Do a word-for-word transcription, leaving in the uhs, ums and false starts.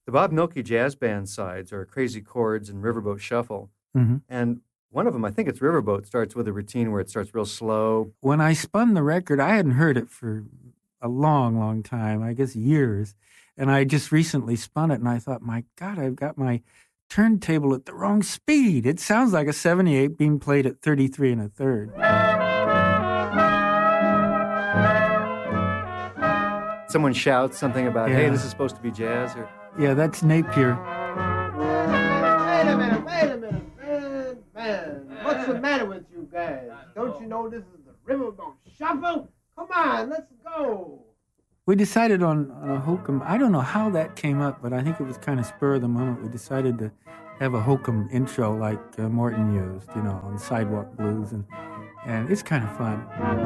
The Bob Milkey Jazz Band sides are Crazy Chords and Riverboat Shuffle. Mhm. And one of them, I think it's Riverboat, starts with a routine where it starts real slow. When I spun the record, I hadn't heard it for a long, long time, I guess years. And I just recently spun it, and I thought, my God, I've got my turntable at the wrong speed. It sounds like a seventy-eight being played at thirty-three and a third. Someone shouts something about, Yeah. hey, this is supposed to be jazz. Or Yeah, that's Napier. Wait a minute, wait a minute, man, man. What's the matter with you guys? Don't you know this is the Riverboat Shuffle? Come on, let's go. We decided on, on a hokum. I don't know how that came up, but I think it was kind of spur of the moment. We decided to have a hokum intro like uh, Morton used, you know, on Sidewalk Blues, and and it's kind of fun.